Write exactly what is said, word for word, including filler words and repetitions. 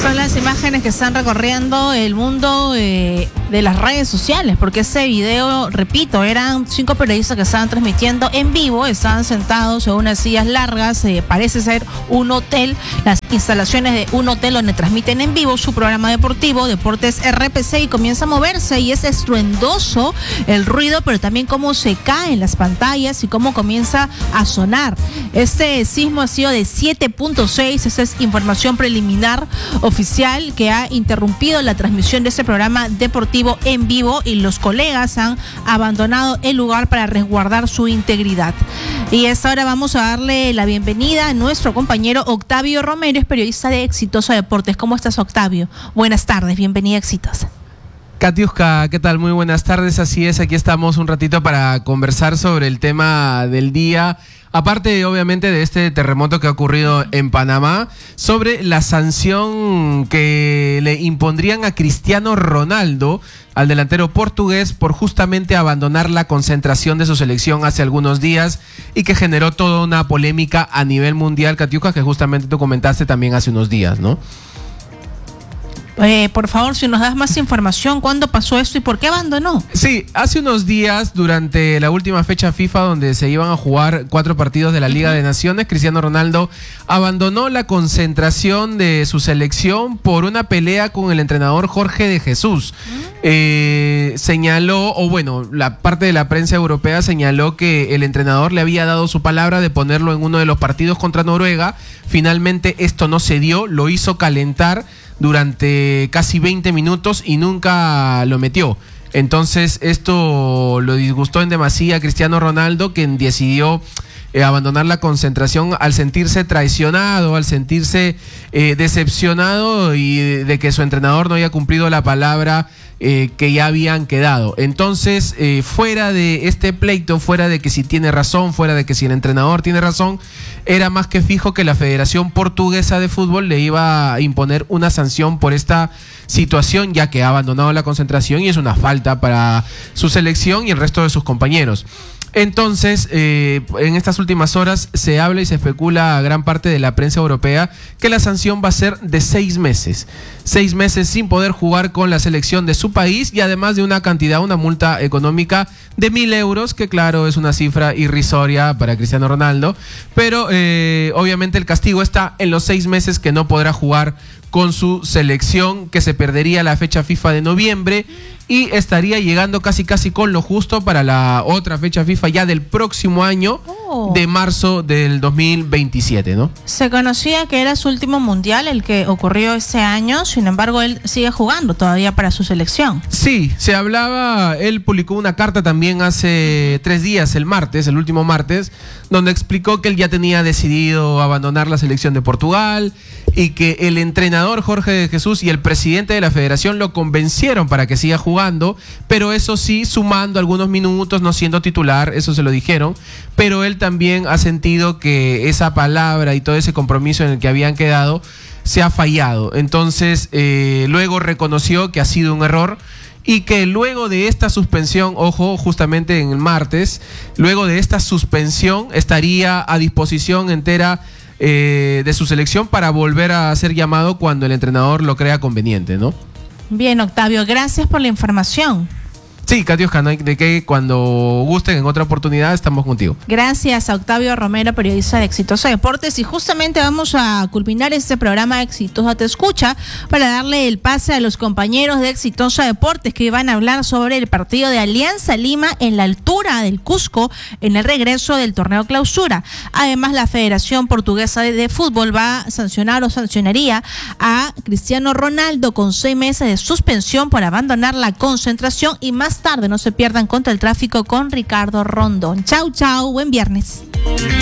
Son las imágenes que están recorriendo el mundo eh, de las redes sociales, porque ese video, repito, eran cinco periodistas que estaban transmitiendo en vivo, estaban sentados en unas sillas largas, eh, parece ser un hotel, las instalaciones de un hotel donde transmiten en vivo su programa deportivo, Deportes R P C, y comienza a moverse y es estruendoso el ruido, pero también cómo se caen las pantallas y cómo comienza a sonar. Este sismo ha sido de siete punto seis, esa es información preliminar oficial que ha interrumpido la transmisión de este programa deportivo en vivo y los colegas han abandonado el lugar para resguardar su integridad. Y a esta hora vamos a darle la bienvenida a nuestro compañero Octavio Romero, es periodista de Exitosa Deportes. ¿Cómo estás, Octavio? Buenas tardes, bienvenida a Exitosa. Katiuska, ¿qué tal? Muy buenas tardes, así es, aquí estamos un ratito para conversar sobre el tema del día. Aparte, obviamente, de este terremoto que ha ocurrido en Panamá, sobre la sanción que le impondrían a Cristiano Ronaldo, al delantero portugués, por justamente abandonar la concentración de su selección hace algunos días y que generó toda una polémica a nivel mundial, Katiuska, que justamente tú comentaste también hace unos días, ¿no? Eh, por favor, si nos das más información, ¿cuándo pasó esto y por qué abandonó? Sí, hace unos días, durante la última fecha FIFA, donde se iban a jugar cuatro partidos de la Liga de Naciones, Cristiano Ronaldo abandonó la concentración de su selección por una pelea con el entrenador Jorge de Jesús. Eh, señaló, o bueno, la parte de la prensa europea señaló que el entrenador le había dado su palabra de ponerlo en uno de los partidos contra Noruega. Finalmente esto no se dio, lo hizo calentar durante casi veinte minutos y nunca lo metió. Entonces esto lo disgustó en demasía a Cristiano Ronaldo, quien decidió eh, abandonar la concentración al sentirse traicionado, al sentirse eh, decepcionado y de, de que su entrenador no haya cumplido la palabra Eh, que ya habían quedado. Entonces, eh, fuera de este pleito, fuera de que si tiene razón, fuera de que si el entrenador tiene razón, era más que fijo que la Federación Portuguesa de Fútbol le iba a imponer una sanción por esta situación, ya que ha abandonado la concentración y es una falta para su selección y el resto de sus compañeros. Entonces, eh, en estas últimas horas se habla y se especula a gran parte de la prensa europea que la sanción va a ser de seis meses. Seis meses sin poder jugar con la selección de su país y además de una cantidad, una multa económica de mil euros, que claro, es una cifra irrisoria para Cristiano Ronaldo, pero eh, obviamente el castigo está en los seis meses que no podrá jugar con su selección, que se perdería la fecha FIFA de noviembre y estaría llegando casi casi con lo justo para la otra fecha FIFA ya del próximo año, oh. de marzo del dos mil veintisiete, ¿no? Se conocía que era su último mundial, el que ocurrió ese año, sin embargo él sigue jugando todavía para su selección. Sí, se hablaba, él publicó una carta también hace tres días, el martes, el último martes, donde explicó que él ya tenía decidido abandonar la selección de Portugal y que el entrenador Jorge de Jesús y el presidente de la federación lo convencieron para que siga jugando, pero eso sí, sumando algunos minutos, no siendo titular, eso se lo dijeron, pero él también ha sentido que esa palabra y todo ese compromiso en el que habían quedado se ha fallado. Entonces, eh, luego reconoció que ha sido un error y que luego de esta suspensión, ojo, justamente en el martes, luego de esta suspensión estaría a disposición entera Eh, de su selección para volver a ser llamado cuando el entrenador lo crea conveniente, ¿no? Bien, Octavio, gracias por la información. Sí, Katiuska, no hay de que cuando gusten en otra oportunidad estamos contigo. Gracias a Octavio Romero, periodista de Exitosa Deportes, y justamente vamos a culminar este programa Exitosa Te Escucha para darle el pase a los compañeros de Exitosa Deportes que van a hablar sobre el partido de Alianza Lima en la altura del Cusco en el regreso del torneo Clausura. Además, la Federación Portuguesa de, de Fútbol va a sancionar o sancionaría a Cristiano Ronaldo con seis meses de suspensión por abandonar la concentración y más tarde no se pierdan Contra el Tráfico con Ricardo Rondón. Chau, chau, buen viernes.